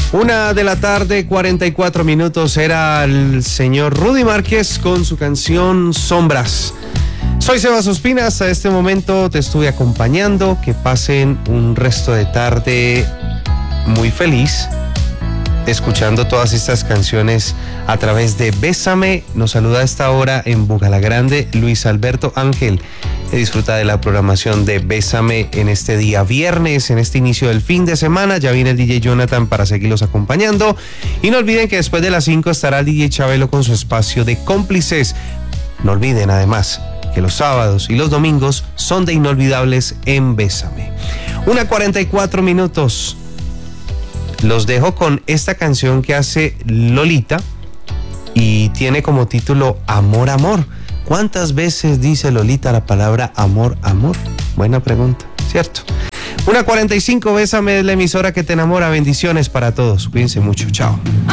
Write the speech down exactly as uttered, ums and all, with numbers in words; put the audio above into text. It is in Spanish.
Una de la tarde, cuarenta y cuatro minutos, era el señor Rudy Márquez con su canción Sombras. Soy Sebas Ospina, hasta este momento te estuve acompañando. Que pasen un resto de tarde muy feliz, escuchando todas estas canciones a través de Bésame. Nos saluda a esta hora en Bugalagrande Luis Alberto Ángel. Disfruta de la programación de Bésame en este día viernes, en este inicio del fin de semana. Ya viene el D J Jonathan para seguirlos acompañando. Y no olviden que después de las cinco estará el D J Chabelo con su espacio de cómplices. No olviden además que los sábados y los domingos son de inolvidables en Bésame. Una cuarenta y cuatro minutos. Los dejo con esta canción que hace Lolita y tiene como título Amor, Amor. ¿Cuántas veces dice Lolita la palabra amor, amor? Buena pregunta, ¿cierto? Una cuarenta y cinco, Bésame es la emisora que te enamora. Bendiciones para todos. Cuídense mucho. Chao.